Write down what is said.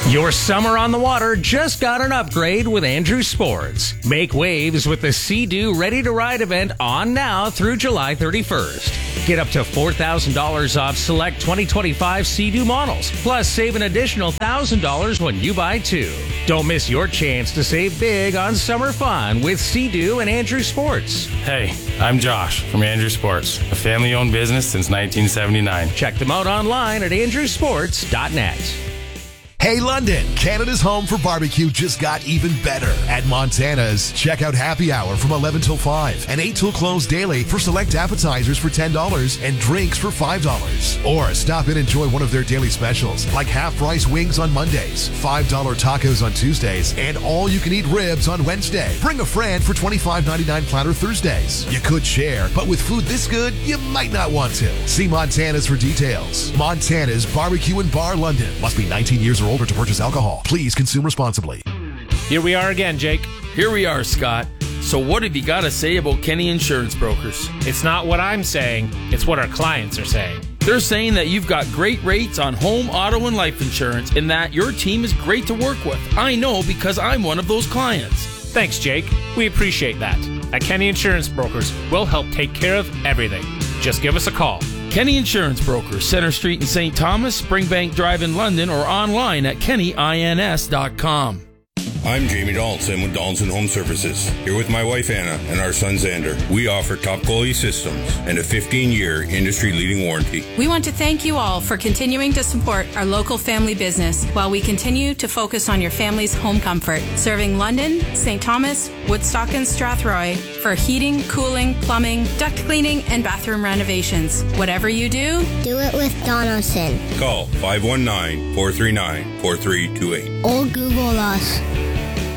Your summer on the water just got an upgrade with Andrew Sports. Make waves with the Sea-Doo Ready to Ride event on now through July 31st. Get up to $4,000 off select 2025 Sea-Doo models, plus save an additional $1,000 when you buy two. Don't miss your chance to save big on summer fun with Sea-Doo and Andrew Sports. Hey, I'm Josh from Andrew Sports, a family-owned business since 1979. Check them out online at andrewsports.net. Hey London, Canada's home for barbecue just got even better. At Montana's, check out happy hour from 11 till 5 and 8 till close daily for select appetizers for $10 and drinks for $5. Or stop in and enjoy one of their daily specials like half-price wings on Mondays, $5 tacos on Tuesdays, and all-you-can-eat ribs on Wednesday. Bring a friend for $25.99 platter Thursdays. You could share, but with food this good, you might not want to. See Montana's for details. Montana's Barbecue and Bar London. Must be 19 years or older to purchase alcohol. Please consume responsibly. Here we are again, Jake. Here we are, Scott. So what have you got to say about Kenny Insurance Brokers? It's not what I'm saying, it's what our clients are saying. They're saying that you've got great rates on home, auto, and life insurance, and that your team is great to work with. I know because I'm one of those clients. Thanks, Jake. We appreciate that. At Kenny Insurance Brokers, we'll help take care of everything. Just give us a call. Kenny Insurance Brokers, Center Street in St. Thomas, Springbank Drive in London, or online at kennyins.com. I'm Jamie Donaldson with Donaldson Home Services, here with my wife Anna and our son Xander. We offer top quality systems and a 15-year industry-leading warranty. We want to thank you all for continuing to support our local family business while we continue to focus on your family's home comfort, serving London, St. Thomas, Woodstock, and Strathroy for heating, cooling, plumbing, duct cleaning, and bathroom renovations. Whatever you do, do it with Donaldson. Call 519-439-4328. Or Google us.